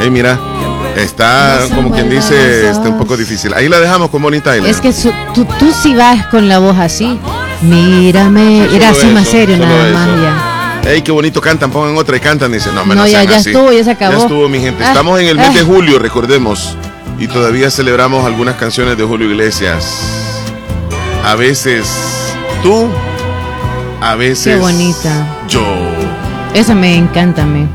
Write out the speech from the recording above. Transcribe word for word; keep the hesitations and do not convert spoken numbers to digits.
Hey, mira, está como quien dice, está un poco difícil. Ahí la dejamos con Bonnie Tyler. Es que su, tú, tú sí vas con la voz así. Mírame, Sí, era así eso, más serio nada eso. más ya. Hey, qué bonito cantan, pongan otra y cantan. Dice, no, me No, no ya, sean ya así. estuvo, ya se acabó. Ya estuvo, mi gente. Ah, Estamos en el mes ah. de julio, recordemos. Y todavía celebramos algunas canciones de Julio Iglesias. A veces tú, a veces Qué bonita. yo. Esa me encanta a mí.